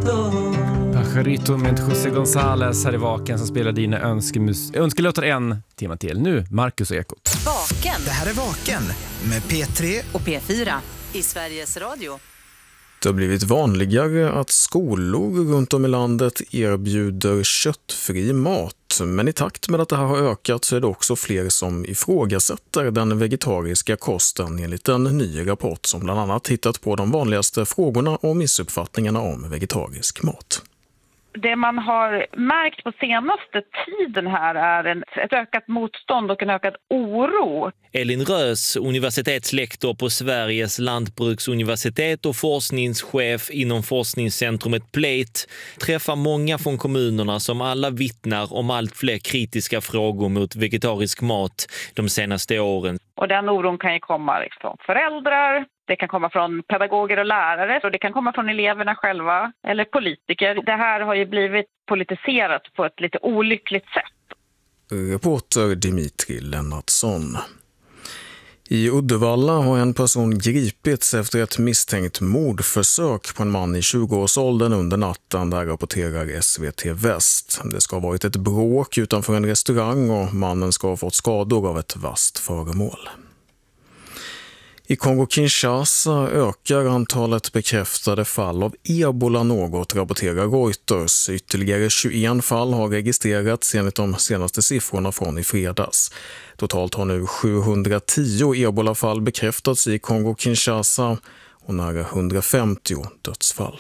Pajarito med José González här i Vaken som spelar dina önskelåtar en timme till. Nu, Marcus och Ekot. Vaken. Det här är Vaken med P3 och P4 i Sveriges Radio. Det har blivit vanligare att skolor runt om i landet erbjuder köttfri mat. Men i takt med att det här har ökat så är det också fler som ifrågasätter den vegetariska kosten enligt en ny rapport som bland annat tittat på de vanligaste frågorna och missuppfattningarna om vegetarisk mat. Det man har märkt på senaste tiden här är ett ökat motstånd och en ökad oro. Elin Rös, universitetslektor på Sveriges lantbruksuniversitet och forskningschef inom forskningscentrumet Plate, träffar många från kommunerna som alla vittnar om allt fler kritiska frågor mot vegetarisk mat de senaste åren. Och den oron kan ju komma från föräldrar, det kan komma från pedagoger och lärare och det kan komma från eleverna själva eller politiker. Det här har ju blivit politiserat på ett lite olyckligt sätt. Reporter Dimitri Lennartsson. I Uddevalla har en person gripits efter ett misstänkt mordförsök på en man i 20-årsåldern under natten, där rapporterar SVT Väst. Det ska ha varit ett bråk utanför en restaurang och mannen ska ha fått skador av ett vasst föremål. I Kongo-Kinshasa ökar antalet bekräftade fall av ebola något, rapporterar Reuters. Ytterligare 21 fall har registrerats enligt de senaste siffrorna från i fredags. Totalt har nu 710 ebolafall bekräftats i Kongo-Kinshasa och nära 150 dödsfall.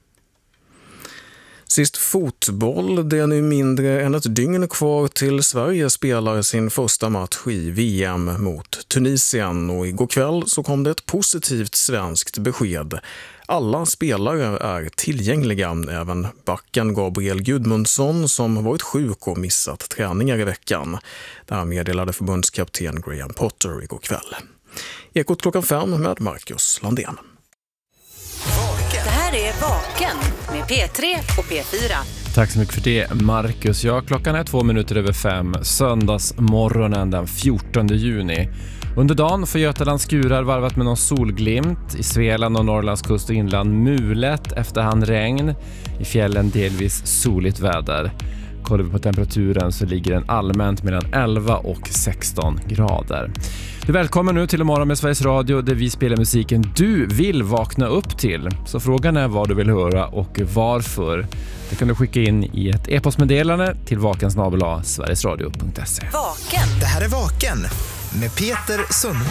Sist fotboll, det är nu mindre än ett dygn kvar till Sverige spelar sin första match i VM mot Tunisien, och igår kväll så kom det ett positivt svenskt besked. Alla spelare är tillgängliga, även backen Gabriel Gudmundsson som varit sjuk och missat träningar i veckan. Det här meddelade förbundskapten Graham Potter igår kväll. Ekot 5 med Marcus Landén. Det här är Vaken med P3 och P4. Tack så mycket för det, Marcus. Ja, klockan är 2:05, söndagsmorgonen den 14 juni. Under dagen får Götalands skurar varvat med någon solglimt. I Svealand och Norrlands kust och inland mulet, efterhand regn. I fjällen delvis soligt väder. Kollar vi på temperaturen så ligger den allmänt mellan 11 och 16 grader. Du är välkommen nu till Morgon med Sveriges Radio, där vi spelar musiken du vill vakna upp till. Så frågan är vad du vill höra och varför. Det kan du skicka in i ett e-postmeddelande till vakensnabel@sverigesradio.se. Vaken. Det här är Vaken med Peter Sundman.